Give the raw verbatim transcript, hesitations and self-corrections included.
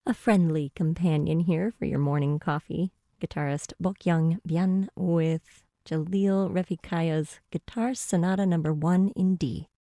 A friendly companion here for your morning coffee. Guitarist Bokyoung Bien with Jalil Refikaya's Guitar Sonata Number One in D.